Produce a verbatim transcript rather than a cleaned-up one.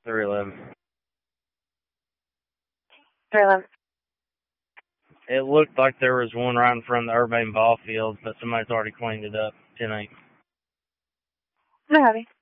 three eleven. three eleven. It looked like there was one right in front of the Urbane ball field, but somebody's already cleaned it up. ten eight. No, Abby.